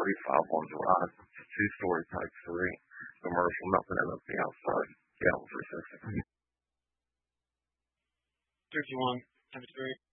35 on the rise. It's a two-story type 3 commercial, nothing else the outside. Yeah, 360. 51, 73.